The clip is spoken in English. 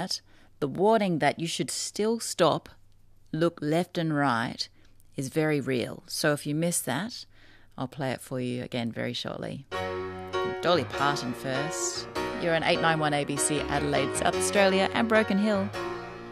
that, the warning that you should still stop, look left and right, is very real. So if you miss that, I'll play it for you again very shortly. Dolly Parton first. You're on 891 ABC Adelaide, South Australia and Broken Hill.